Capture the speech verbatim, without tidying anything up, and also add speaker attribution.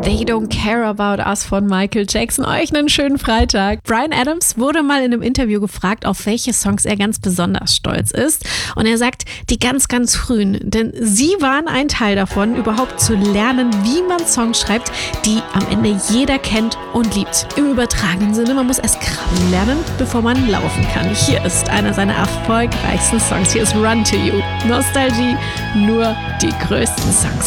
Speaker 1: They Don't Care About Us von Michael Jackson. Euch einen schönen Freitag. Bryan Adams wurde mal in einem Interview gefragt, auf welche Songs er ganz besonders stolz ist. Und er sagt, die ganz, ganz frühen. Denn sie waren ein Teil davon, überhaupt zu lernen, wie man Songs schreibt, die am Ende jeder kennt und liebt. Im übertragenen Sinne, man muss erst krabbeln lernen, bevor man laufen kann. Hier ist einer seiner erfolgreichsten Songs. Hier ist Run to You. Nostalgie, nur die größten Songs.